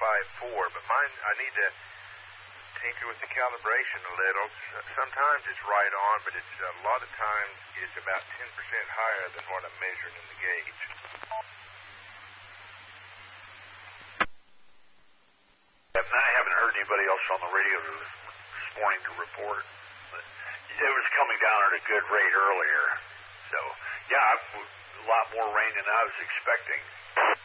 but mine, I need to tinker with the calibration a little. Sometimes it's right on, but it's a lot of times it's about 10% higher than what I'm measuring in the gauge. I haven't heard anybody else on the radio this morning to report. But it was coming down at a good rate earlier. So, yeah, a lot more rain than I was expecting.